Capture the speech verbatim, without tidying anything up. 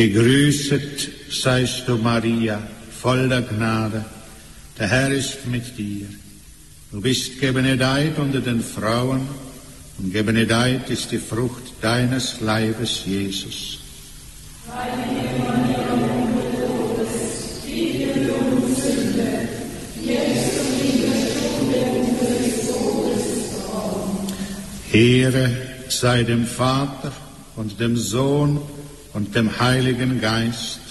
Gegrüßet seist du, Maria, voll der Gnade, der Herr ist mit dir. Du bist gebenedeit unter den Frauen, und gebenedeit ist die Frucht deines Leibes, Jesus. Heilige Maria, Mutter Gottes, bitte für uns Sünder, jetzt und in der Stunde unseres Todes. Amen. Ehre sei dem Vater und dem Sohn und dem Heiligen Geist,